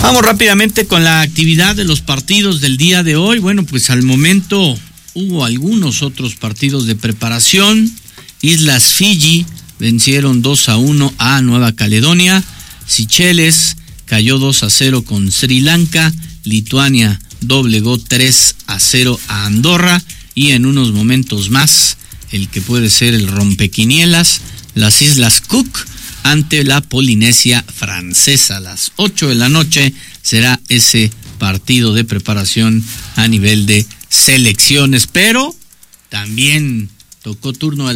Vamos rápidamente con la actividad de los partidos del día de hoy. Bueno, pues al momento hubo algunos otros partidos de preparación. Islas Fiji vencieron 2-1 a Nueva Caledonia. Seychelles cayó 2-0 con Sri Lanka. Lituania doblegó 3-0 a Andorra. Y en unos momentos más, el que puede ser el rompequinielas, las Islas Cook ante la Polinesia Francesa. A las 8 de la noche será ese partido de preparación a nivel de selecciones, pero también tocó turno